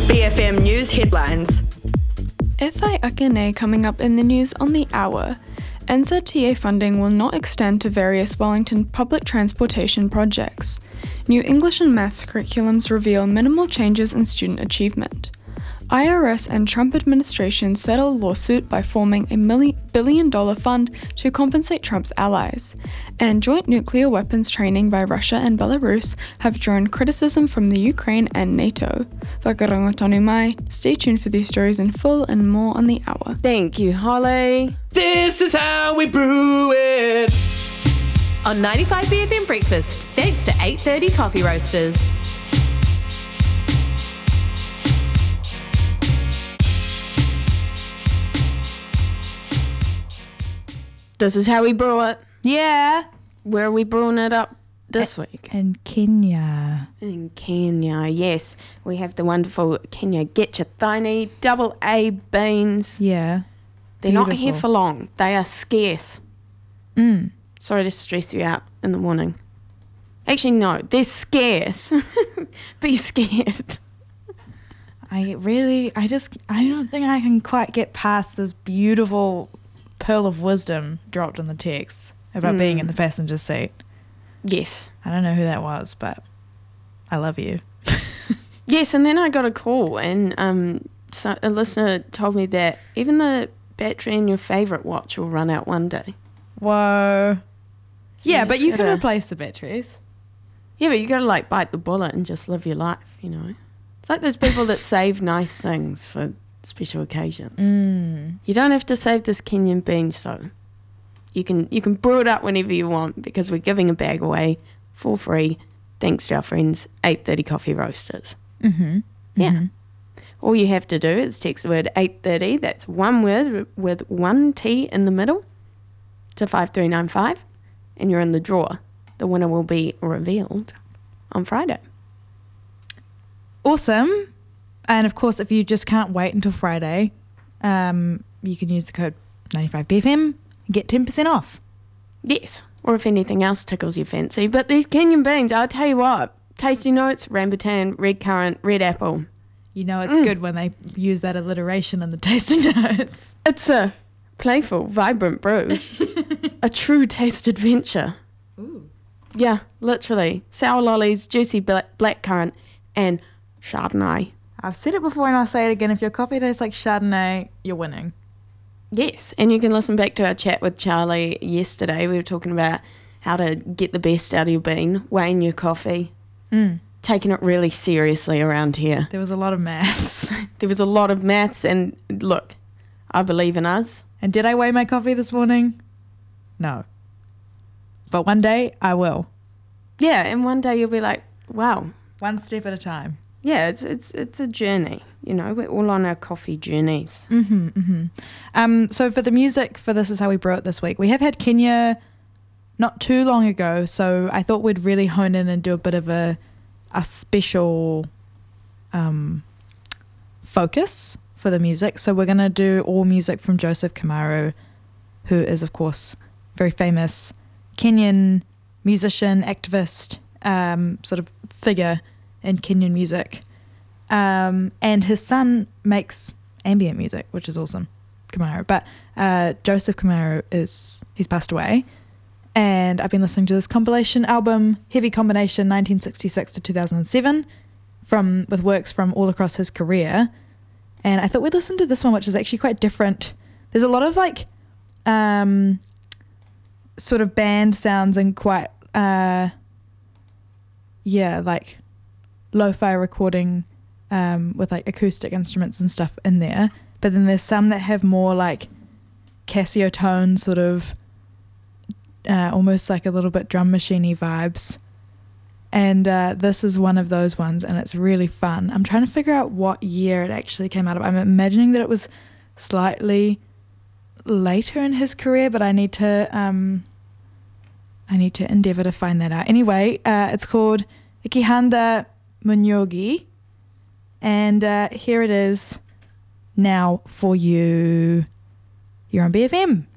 BFM News headlines. Ethai Akane coming up in the news on the hour. NZTA funding will not extend to various Wellington public transportation projects. New English and Maths curriculums reveal minimal changes in student achievement. IRS and Trump administration settle lawsuit by forming a billion-dollar fund to compensate Trump's allies. And joint nuclear weapons training by Russia and Belarus have drawn criticism from the Ukraine and NATO. Whakarongo tonu mai. Stay tuned for these stories in full and more on the hour. Thank you, Holly. This is how we brew it. On 95 BFM Breakfast, thanks to 8:30 Coffee Roasters. This is how we brew it. Yeah. Where are we brewing it up this week? In Kenya. In Kenya, yes. We have the wonderful Kenya Getcha Thaini double A beans. Yeah. They're not Beautiful. here for long. They are scarce. Sorry to stress you out in the morning. Actually, no. They're scarce. Be scared. I don't think I can quite get past this beautiful pearl of wisdom dropped in the text about being in the passenger seat. Yes. I don't know who that was, but I love you. Yes, and then I got a call, and so a listener told me that even the battery in your favourite watch will run out one day. Whoa. Yeah, you but just you can gotta- replace the batteries. Yeah, but you got to like bite the bullet and just live your life, you know. It's like those people that save nice things for special occasions. You don't have to save this Kenyan bean, so you can brew it up whenever you want, because we're giving a bag away for free thanks to our friends 8:30 Coffee Roasters. Yeah. All you have to do is text the word 8:30, that's one word with one T in the middle, to 5395, and you're in the draw. The winner will be revealed on Friday. Awesome. And of course, if you just can't wait until Friday, you can use the code 95BFM and get 10% off. Yes, or if anything else tickles your fancy. But these Kenyan beans, I'll tell you what, tasty notes, rambutan, red currant, red apple. You know it's good when they use that alliteration in the tasting notes. It's a playful, vibrant brew. A true taste adventure. Ooh. Yeah, literally. Sour lollies, juicy black currant, and Chardonnay. I've said it before and I'll say it again. If your coffee tastes like Chardonnay, you're winning. Yes, and you can listen back to our chat with Charlie yesterday. We were talking about how to get the best out of your bean, weighing your coffee, taking it really seriously around here. There was a lot of maths. There was a lot of maths, and look, I believe in us. And did I weigh my coffee this morning? No. But one day I will. Yeah, and one day you'll be like, wow. One step at a time. Yeah, it's a journey, you know. We're all on our coffee journeys. So for the music for This Is How We Brew It this week, we have had Kenya not too long ago, so I thought we'd really hone in and do a bit of a special focus for the music. So we're going to do all music from Joseph Kamaru, who is, of course, very famous Kenyan musician, activist, sort of figure in Kenyan music. And his son makes ambient music, which is awesome, Kamaru. But Joseph Kamaru he's passed away. And I've been listening to this compilation album, Heavy Combination 1966 to 2007, with works from all across his career. And I thought we'd listen to this one, which is actually quite different. There's a lot of like sort of band sounds and quite like lo-fi recording with like acoustic instruments and stuff in there. But then there's some that have more like Casio tone, sort of almost like a little bit drum machiney vibes. And this is one of those ones, and it's really fun. I'm trying to figure out what year it actually came out of. I'm imagining that it was slightly later in his career, but I need to endeavour to find that out. Anyway, it's called Ikihanda Munyogi, and here it is now for you. You're on BFM.